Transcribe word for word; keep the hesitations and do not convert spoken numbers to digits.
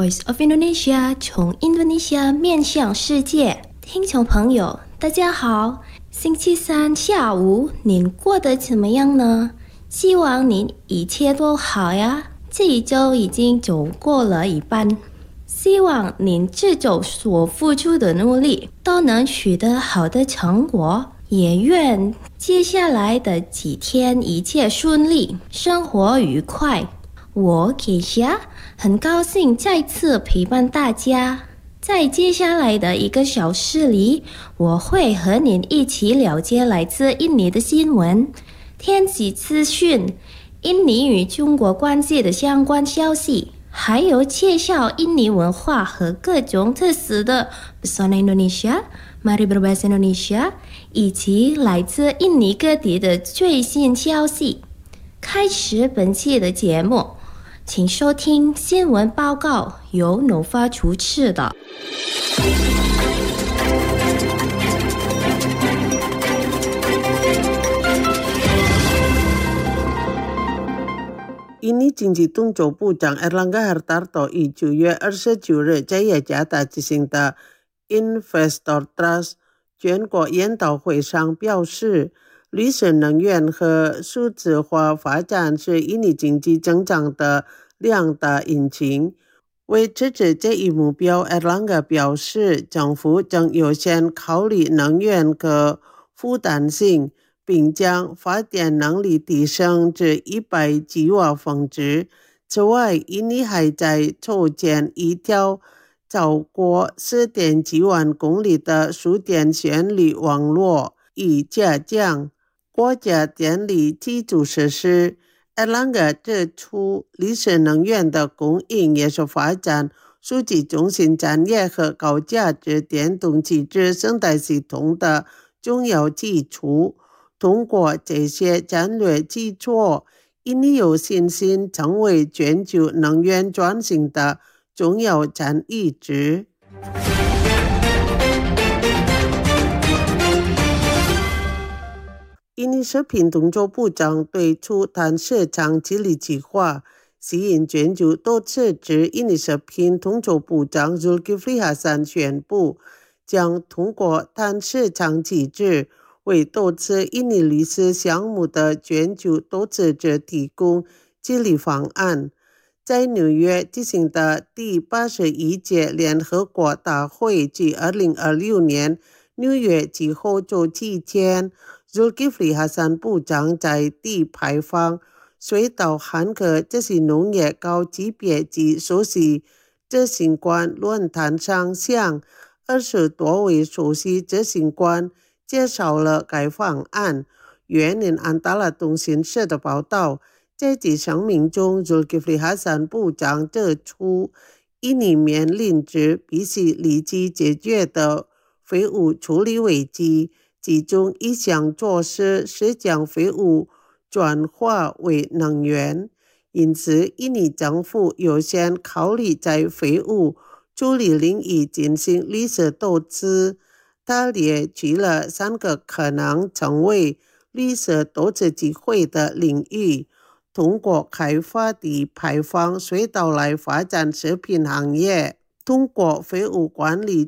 Voice of Indonesia 从印度尼西亚面向世界。听众朋友，大家好，星期三下午您过得怎么样呢？希望您一切都好呀。这一周已经走过了一半，希望您这周所付出的努力都能取得好的成果，也愿接下来的几天一切顺利，生活愉快。我给霞很高兴再次陪伴大家，在接下来的一个小时里，我会和您一起了解来自印尼的新闻、天气资讯、印尼与中国关系的相关消息，还有介绍印尼文化和各种特色的 Pesona Indonesia, Mari Berbahasa Indonesia， 以及来自印尼各地的最新消息。开始本期的节目，请收听新闻报告，由农发主持的。 印尼经济动作部长 Airlangga Hartarto 于九月二十九日在雅加达举行的 Investor Trust 全国研讨会上表示，绿色能源和数字化发展是印尼经济增长的两大引擎。为支持这一目标， Airlangga 表示，政府将优先考虑能源可负担性，并将发电能力提升至一百吉瓦峰值。此外，印尼还在筹建一条超过 四点七万公里的输电线路网络，以加强国家电力基础设施。Airlangga 指出，绿色能源的供应也是发展数据中心产业和高价值电动汽车生态系统的重要基础。通过这些战略基础，印尼有信心成为全球能源转型的重要参与者。印尼食品动作部长推出碳市场治理计划，吸引全球多次指印尼食品动作部长 Zulkifli Hasan 宣布，将通过碳市场机制为多次印尼绿色项目的全球投资者提供治理方案。在纽约举行的第八十一届联合国大会暨二零二六年纽约气候周期间， Zulkifli Hasan 部长在低排放、水稻含可这些农业高级别及首席执行官论坛上向二十多位首席执行官介绍了该方案。原引安达拉通讯社的报道，在其声明中， Zulkifli Hasan 部长指出，印尼面临着必须立即解决的废物处理危机，其中一项措施是将废物转化为能源。因此，印尼政府优先考虑在废物处理领域进行绿色投资。他列举了三个可能成为绿色投资机会的领域，通过开发低排放水稻来发展食品行业，通过废物管理